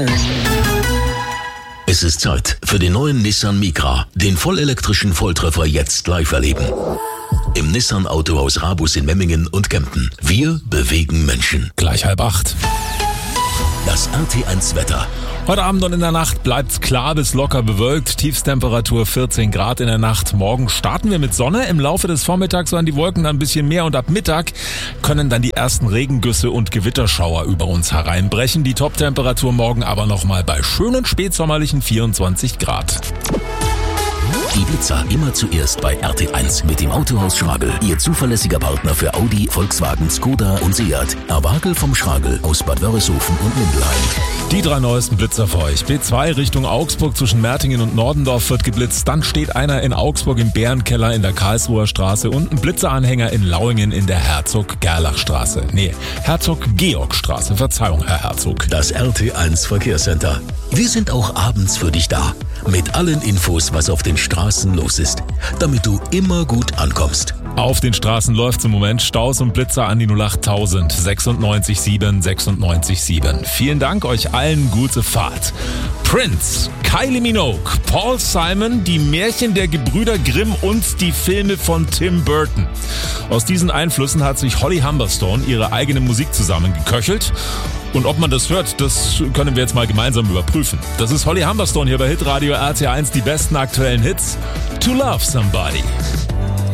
Es ist Zeit für den neuen Nissan Micra, den vollelektrischen Volltreffer jetzt live erleben. Im Nissan Autohaus Rabus in Memmingen und Kempten. Wir bewegen Menschen. Gleich 7:30. Das RT1 Wetter. Heute Abend und in der Nacht bleibt's klar bis locker bewölkt. Tiefstemperatur 14 Grad in der Nacht. Morgen starten wir mit Sonne. Im Laufe des Vormittags werden die Wolken dann ein bisschen mehr und ab Mittag können dann die ersten Regengüsse und Gewitterschauer über uns hereinbrechen. Die Toptemperatur morgen aber nochmal bei schönen spätsommerlichen 24 Grad. Die Blitzer immer zuerst bei RT1 mit dem Autohaus Schragel. Ihr zuverlässiger Partner für Audi, Volkswagen, Skoda und Seat. Erwagel vom Schragel aus Bad Wörishofen und Mindelheim. Die 3 neuesten Blitzer für euch. B2 Richtung Augsburg zwischen Mertingen und Nordendorf wird geblitzt. Dann steht einer in Augsburg im Bärenkeller in der Karlsruher Straße und ein Blitzeranhänger in Lauingen in der Herzog-Gerlach-Straße. Nee, Herzog-Georg-Straße. Verzeihung, Herr Herzog. Das RT1 Verkehrscenter. Wir sind auch abends für dich da. Mit allen Infos, was auf den Straßen los ist. Damit du immer gut ankommst. Auf den Straßen läuft's im Moment. Staus und Blitzer an die 08000 96 7 96 7. Vielen Dank, euch allen gute Fahrt. Prince, Kylie Minogue, Paul Simon, die Märchen der Gebrüder Grimm und die Filme von Tim Burton. Aus diesen Einflüssen hat sich Holly Humberstone ihre eigene Musik zusammengeköchelt. Und ob man das hört, das können wir jetzt mal gemeinsam überprüfen. Das ist Holly Humberstone hier bei Hitradio RT1, die besten aktuellen Hits. To Love Somebody.